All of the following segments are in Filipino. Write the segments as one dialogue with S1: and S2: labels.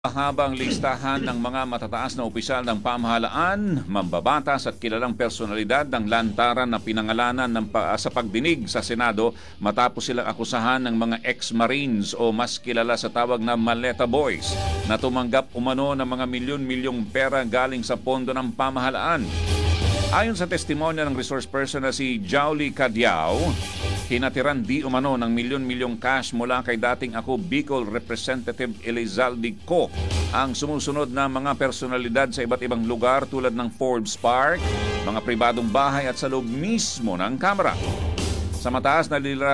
S1: Mahaba ang listahan ng mga matataas na opisyal ng pamahalaan, mambabatas at kilalang personalidad ng lantaran na pinangalanan sa pagdinig sa Senado matapos silang akusahan ng mga ex-Marines o mas kilala sa tawag na Maleta Boys na tumanggap umano ng mga milyon-milyong pera galing sa pondo ng pamahalaan. Ayon sa testimonya ng resource person na si Jauly Cadiao, hinatiran di umano ng milyon-milyong cash mula kay dating ako Bicol Representative Elizalde Co ang sumusunod na mga personalidad sa iba't ibang lugar tulad ng Forbes Park, mga pribadong bahay at sa loob mismo ng Kamara. Sa mataas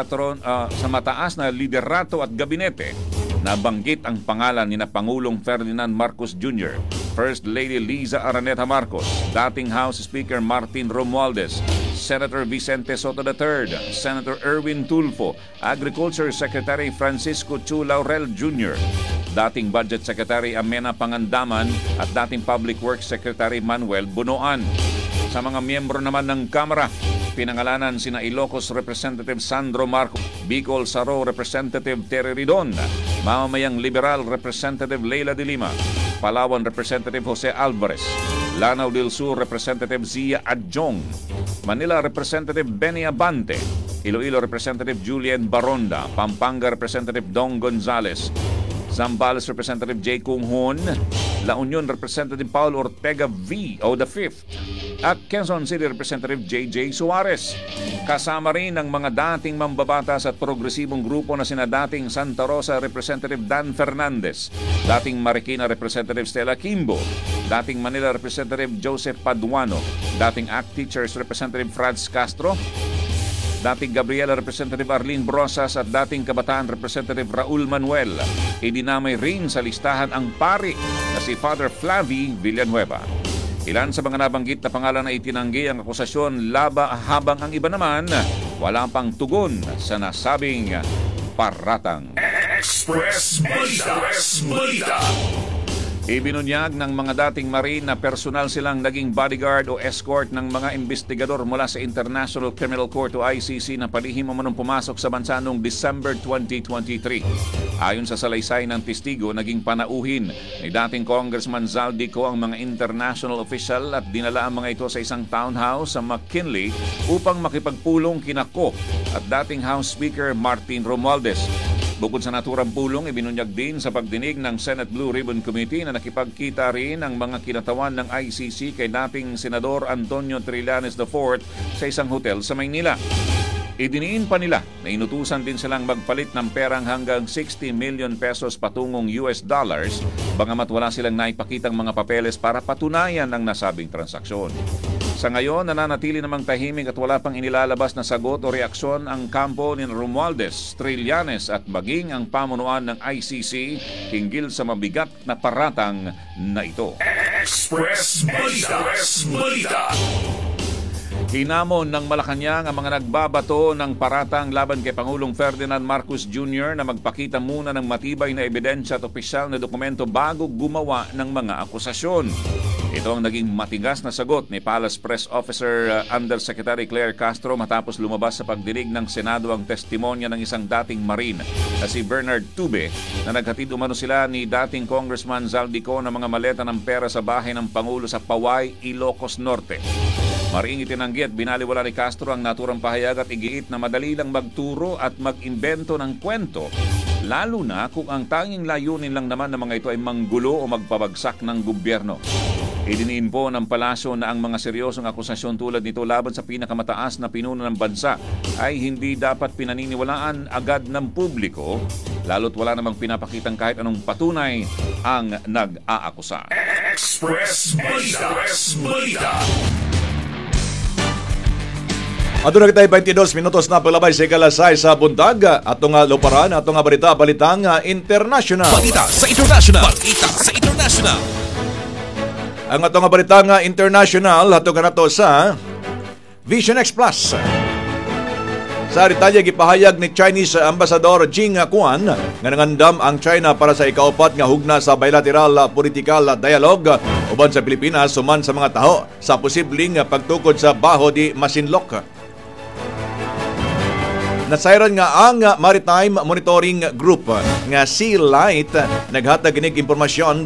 S1: na liderato at gabinete, nabanggit ang pangalan ni na Pangulong Ferdinand Marcos Jr., First Lady Liza Araneta Marcos, dating House Speaker Martin Romualdez, Senator Vicente Soto III, Senator Erwin Tulfo, Agriculture Secretary Francisco Chu Laurel Jr., dating Budget Secretary Amena Pangandaman at dating Public Works Secretary Manuel Bunoan. Sa mga miyembro naman ng Kamara, pinangalanan sina Ilocos Representative Sandro Marco, Bicol Saro Representative Terry Ridon, Mamamayang Liberal Representative Leila de Lima, Palawan Representative Jose Alvarez, Lanao del Sur Representative Zia Adjong, Manila Representative Benny Abante, Iloilo Representative Julian Baronda, Pampanga Representative Dong Gonzales, Zambales Representative J. Kung Hoon, La Union Representative Paul Ortega V. o the Fifth, at Quezon City Representative J.J. Suarez. Kasama rin ang mga dating mambabatas at progresibong grupo na sina dating Santa Rosa Representative Dan Fernandez, dating Marikina Representative Stella Kimbo, dating Manila Representative Joseph Paduano, dating ACT Teachers Representative Franz Castro, dating Gabriela Representative Arlene Brosas at dating Kabataan Representative Raul Manuel. Idinamay rin sa listahan ang pari na si Father Flavi Villanueva. Ilan sa mga nabanggit na pangalan na itinanggi ang akusasyon habang ang iba naman wala pang tugon sa nasabing paratang.
S2: Express Malita.
S1: Ibinunyag ng mga dating Marine na personal silang naging bodyguard o escort ng mga investigador mula sa International Criminal Court o ICC na palihim umanong pumasok sa bansa noong December 2023. Ayon sa salaysay ng testigo, naging panauhin ni dating Congressman Zaldico ang mga international official at dinala ang mga ito sa isang townhouse sa McKinley upang makipagpulong kina Ko at dating House Speaker Martin Romualdez. Bukod sa naturang pulong, ibinunyag din sa pagdinig ng Senate Blue Ribbon Committee na nakipagkita rin ang mga kinatawan ng ICC kay dating Senador Antonio Trillanes IV sa isang hotel sa Maynila. Idiniin pa nila na inutusan din silang magpalit ng perang hanggang 60 million pesos patungong US dollars, bagamat wala silang naipakitang mga papeles para patunayan ang nasabing transaksyon. Sa ngayon, nananatili namang tahimik at wala pang inilalabas na sagot o reaksyon ang kampo ni Romualdez, Trillanes at maging ang pamunuan ng ICC hinggil sa mabigat na paratang na ito.
S2: Express Malita.
S1: Hinamon ng Malacanang ang mga nagbabato ng paratang laban kay Pangulong Ferdinand Marcos Jr. na magpakita muna ng matibay na ebidensya at opisyal na dokumento bago gumawa ng mga akusasyon. Ito ang naging matigas na sagot ni Palace Press Officer Undersecretary Claire Castro matapos lumabas sa pagdinig ng Senado ang testimonya ng isang dating Marine na si Bernard Tube na naghatid umano sila ni dating Congressman Zaldico ng mga maleta ng pera sa bahay ng Pangulo sa Paway, Ilocos Norte. Mariing itinanggi at binaliwala ni Castro ang naturang pahayag at igiit na madali lang magturo at mag-imbento ng kwento, lalo na kung ang tanging layunin lang naman ng mga ito ay manggulo o magpabagsak ng gobyerno. Idiniin po ng palasyo na ang mga seryosong akusasyon tulad nito laban sa pinakamataas na pinuno ng bansa ay hindi dapat pinaniniwalaan agad ng publiko, lalo't wala namang pinapakitang kahit anong patunay ang nag-aakusa.
S2: Express Malita.
S3: Ato na kita'y 22 minutos na palabay sa ikalasay sa buntag. Atong luparan, atong balitang international.
S2: Balita sa international.
S3: Ang atong balitang international, ato ka na to sa Vision X Plus. Sa detalye, gipahayag ni Chinese Ambassador Jing Quan nga nangandam ang China para sa ikaupat nga hugna sa bilateral political dialogue uban sa Pilipinas suman sa mga taho sa posibleng pagtukod sa Baho di Masinloc. Nasayran nga ang Maritime Monitoring Group nga Sea Light naghatag inig impormasyon